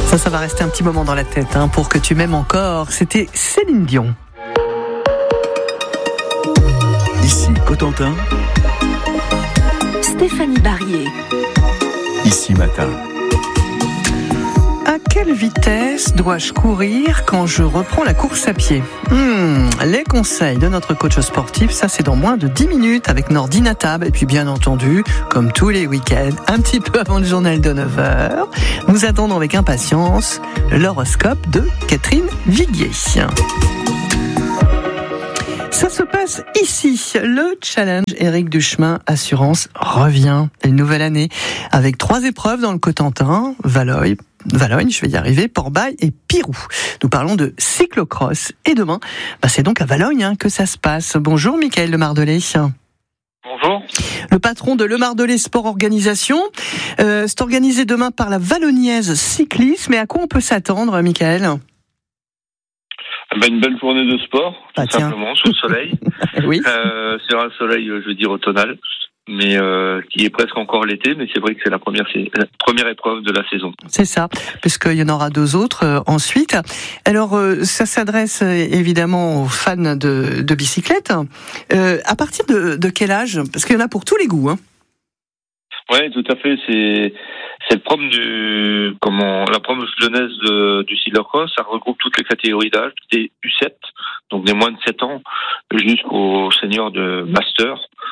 Ça va rester un petit moment dans la tête pour que tu m'aimes encore. C'était Céline Dion. Ici Cotentin. Stéphanie Barrier. Ici Matin. À quelle vitesse dois-je courir quand je reprends la course à pied ? Les conseils de notre coach sportif, ça c'est dans moins de 10 minutes avec Nordine Atab. Et puis bien entendu, comme tous les week-ends, un petit peu avant le journal de 9h, nous attendons avec impatience l'horoscope de Catherine Viguier. Ça se passe ici. Le challenge Éric Duchemin Assurance revient. Une nouvelle année avec 3 épreuves dans le Cotentin, Valognes, je vais y arriver, Port-Bail et Pirou. Nous parlons de cyclocross. Et demain, c'est donc à Valognes que ça se passe. Bonjour Mickaël Lemardelet. Bonjour. Le patron de Lemardelet Sport Organisation. C'est organisé demain par la Valognaise Cyclisme. Et à quoi on peut s'attendre, Mickaël ? Une belle journée de sport, tout simplement, sous le soleil. Oui. C'est un soleil, je veux dire, automnal, mais qui est presque encore l'été, mais c'est vrai que c'est la première épreuve de la saison. C'est ça, puisqu'il y en aura 2 autres ensuite. Alors, ça s'adresse évidemment aux fans de bicyclette. À partir de quel âge ? Parce qu'il y en a pour tous les goûts. Oui, tout à fait. C'est le prom la prom jeunesse du cyclocross. Ça regroupe toutes les catégories d'âge, des U7, donc des moins de 7 ans, jusqu'aux seniors de master,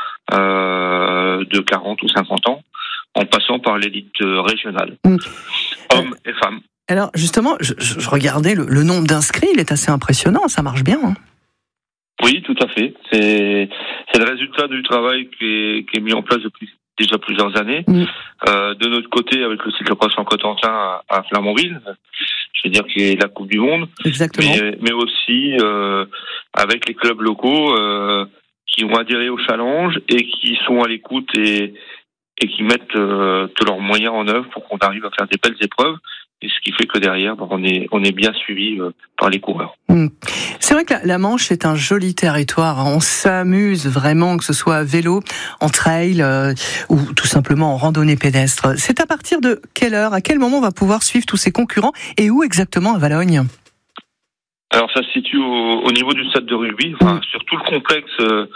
de 40 ou 50 ans, en passant par l'élite régionale, hommes et femmes. Alors, justement, je regardais le nombre d'inscrits, il est assez impressionnant, ça marche bien. Oui, tout à fait. C'est le résultat du travail qui est mis en place depuis déjà plusieurs années. De notre côté, avec le cyclocross en Cotentin à Flamanville, je veux dire qu'il y a la Coupe du Monde. Exactement. Mais aussi avec les clubs locaux qui ont adhéré au challenge et qui sont à l'écoute et qui mettent tous leurs moyens en œuvre pour qu'on arrive à faire des belles épreuves. Et ce qui fait que derrière, on est bien suivi par les coureurs. C'est vrai que la Manche est un joli territoire. On s'amuse vraiment, que ce soit à vélo, en trail ou tout simplement en randonnée pédestre. C'est à partir de quelle heure, à quel moment on va pouvoir suivre tous ces concurrents et où exactement à Valognes ? Alors ça se situe au niveau du stade de rugby, sur tout le complexe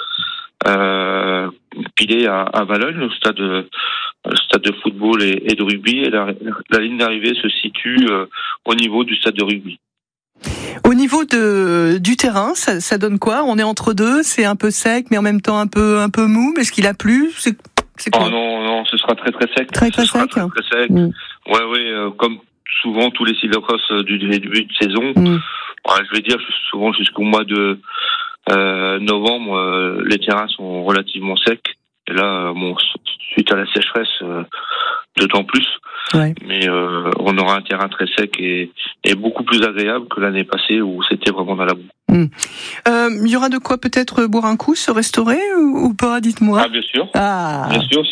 pilé à Valognes, le stade de football et de rugby, et la ligne d'arrivée se situe au niveau du stade de rugby. Au niveau du terrain, ça donne quoi ? On est entre deux, c'est un peu sec, mais en même temps un peu mou. Mais est-ce qu'il a plu ? C'est quoi ? Oh non, ce sera très très sec. Très sec. Très sec. Ouais, comme souvent tous les cyclocross du début de saison. Je vais dire souvent jusqu'au mois de novembre, les terrains sont relativement secs. Et là, suite à la sécheresse, d'autant plus. Ouais. Mais on aura un terrain très sec et beaucoup plus agréable que l'année passée où c'était vraiment dans la boue. Il y aura de quoi peut-être boire un coup, se restaurer ou pas, dites-moi. Bien sûr. Bien sûr,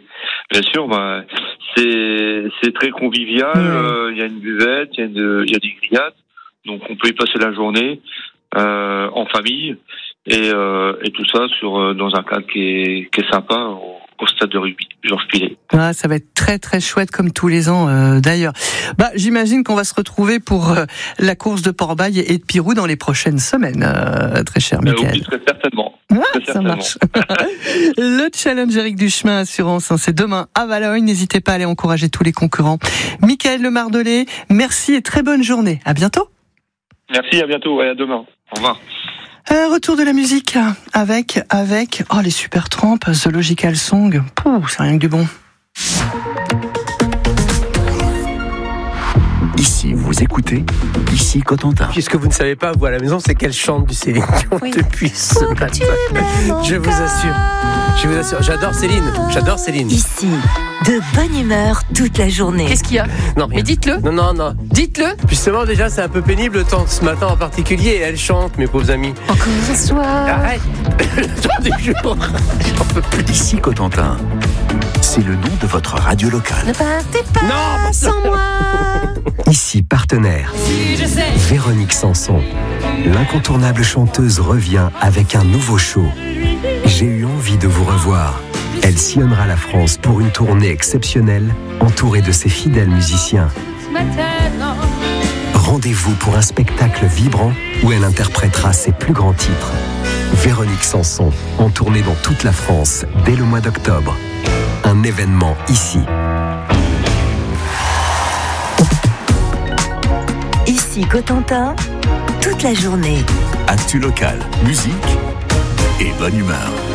c'est très convivial. Il y a une buvette, il y a des grillades, donc on peut y passer la journée en famille et tout ça dans un cadre qui est sympa au stade de rugby Georges Pilet. Ça va être très très chouette comme tous les ans d'ailleurs. J'imagine qu'on va se retrouver pour la course de Port-Bail et de Pirou dans les prochaines semaines, très cher Mickaël. Très certainement. Ça marche. Le challenge Éric Duchemin Assurance, c'est demain à Valognes. N'hésitez pas à aller encourager tous les concurrents. Mickaël Lemardelet, merci et très bonne journée. À bientôt. Merci, à bientôt et à demain. Au revoir. Retour de la musique avec les Supertramp, The Logical Song. C'est rien que du bon. Ici, vous écoutez, ici Cotentin. Puisque vous ne savez pas, vous à la maison, c'est qu'elle chante du Céline Dion depuis ce matin. Je vous assure, j'adore Céline. Ici, de bonne humeur toute la journée. Qu'est-ce qu'il y a ? Non, mais dites-le. Non. Dites-le. Justement, déjà, c'est un peu pénible le temps ce matin en particulier. Et elle chante, mes pauvres amis. Encore un soir. Arrête. Le temps du jour. J'en peux plus. Ici Cotentin, c'est le nom de votre radio locale. Ne partez pas sans moi. Ici partenaire, Véronique Sanson. L'incontournable chanteuse revient avec un nouveau show. J'ai eu envie de vous revoir. Elle sillonnera la France pour une tournée exceptionnelle, entourée de ses fidèles musiciens. Rendez-vous pour un spectacle vibrant où elle interprétera ses plus grands titres. Véronique Sanson, en tournée dans toute la France dès le mois d'octobre. Un événement ici. Ici Cotentin, toute la journée. Actu local, musique et bonne humeur.